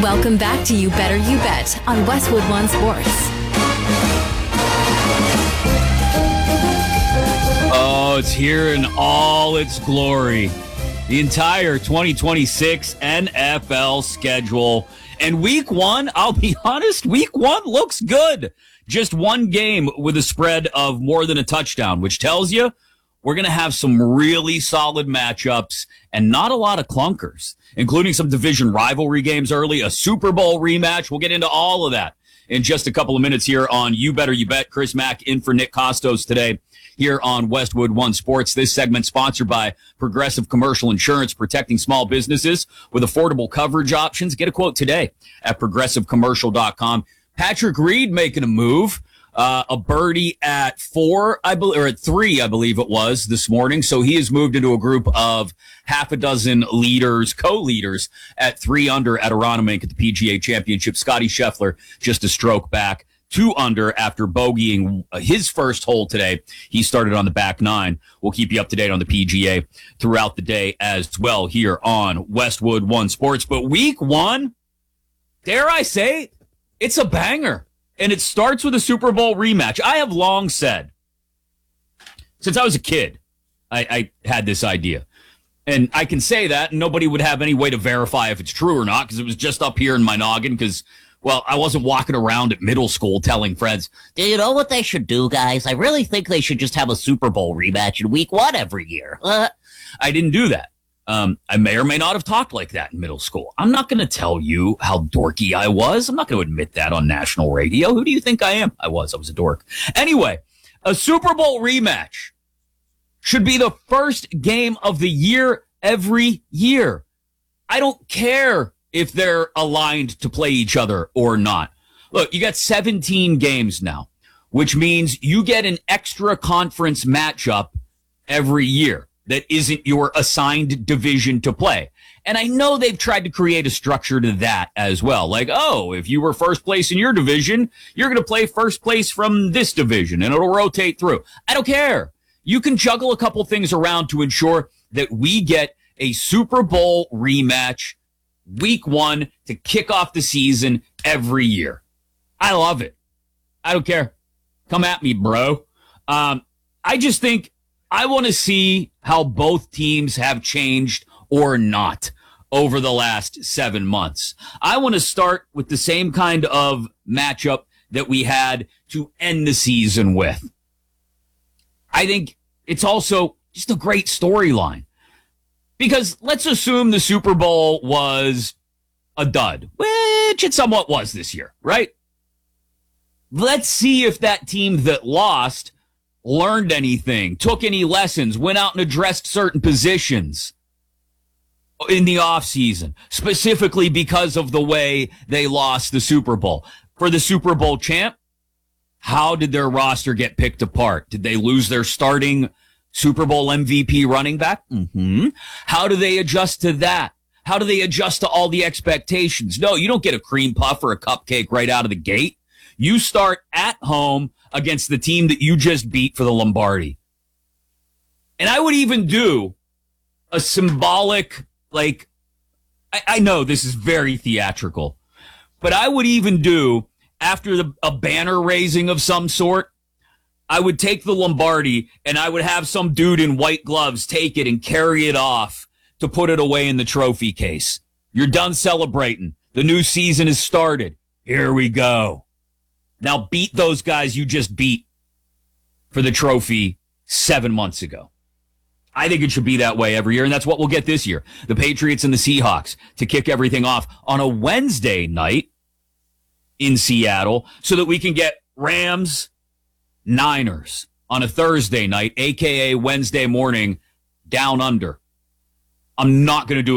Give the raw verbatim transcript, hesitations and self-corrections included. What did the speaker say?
Welcome back to You Better You Bet on Westwood One Sports. Oh, it's here in all its glory. The entire twenty twenty-six N F L schedule. And week one, I'll be honest, week one looks good. Just one game with a spread of more than a touchdown, which tells you we're going to have some really solid matchups and not a lot of clunkers, including some division rivalry games early, a Super Bowl rematch. We'll get into all of that in just a couple of minutes here on You Better You Bet. Chris Mack in for Nick Costos today here on Westwood One Sports. This segment sponsored by Progressive Commercial Insurance, protecting small businesses with affordable coverage options. Get a quote today at progressive commercial dot com. Patrick Reed making a move. Uh, a birdie at four, I believe, or at three, I believe it was this morning. So he has moved into a group of half a dozen leaders, co-leaders at three under at Aronimink at the P G A Championship. Scotty Scheffler just a stroke back, two under after bogeying his first hole today. He started on the back nine. We'll keep you up to date on the P G A throughout the day as well here on Westwood One Sports. But week one, dare I say, it's a banger. And it starts with a Super Bowl rematch. I have long said, since I was a kid, I, I had this idea. And I can say that, and nobody would have any way to verify if it's true or not, because it was just up here in my noggin, because, well, I wasn't walking around at middle school telling friends, do you know what they should do, guys? I really think they should just have a Super Bowl rematch in week one every year. Uh, I didn't do that. Um, I may or may not have talked like that in middle school. I'm not going to tell you how dorky I was. I'm not going to admit that on national radio. Who do you think I am? I was. I was a dork. Anyway, a Super Bowl rematch should be the first game of the year every year. I don't care if they're aligned to play each other or not. Look, you got seventeen games now, which means you get an extra conference matchup every year that isn't your assigned division to play. And I know they've tried to create a structure to that as well. Like, oh, if you were first place in your division, you're going to play first place from this division, and it'll rotate through. I don't care. You can juggle a couple things around to ensure that we get a Super Bowl rematch week one to kick off the season every year. I love it. I don't care. Come at me, bro. Um, I just think I want to see how both teams have changed or not over the last seven months. I want to start with the same kind of matchup that we had to end the season with. I think it's also just a great storyline, because let's assume the Super Bowl was a dud, which it somewhat was this year, right? Let's see if that team that lost learned anything, took any lessons, went out and addressed certain positions in the offseason, specifically because of the way they lost the Super Bowl. For the Super Bowl champ, how did their roster get picked apart? Did they lose their starting Super Bowl M V P running back? Mm-hmm. How do they adjust to that? How do they adjust to all the expectations? No, you don't get a cream puff or a cupcake right out of the gate. You start at home against the team that you just beat for the Lombardi. And I would even do a symbolic, like, I, I know this is very theatrical, but I would even do, after the, a banner raising of some sort, I would take the Lombardi and I would have some dude in white gloves take it and carry it off to put it away in the trophy case. You're done celebrating. The new season has started. Here we go. Now beat those guys you just beat for the trophy seven months ago. I think it should be that way every year, and that's what we'll get this year. The Patriots and the Seahawks to kick everything off on a Wednesday night in Seattle so that we can get Rams, Niners on a Thursday night, a k a. Wednesday morning, down under. I'm not going to do